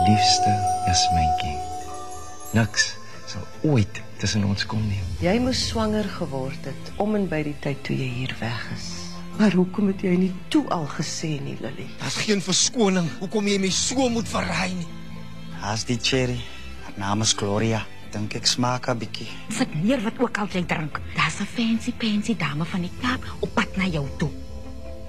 liefste Jasmijntjie. Niks sal ooit tussen ons kom nie. Jy moes swanger geword het om en by die tyd toe jy hier weg is. Maar hoekom het jy nie toe al gesê nie, Lily? Daar's geen verskoning. Hoekom jy my so moet verraai nie? Haas die cherry. Haar naam is Gloria. Dink ek smaak 'n bietjie. Sit neer wat ook al jy drink. Daar's 'n fancy dame van die Kaap op pad na jou toe.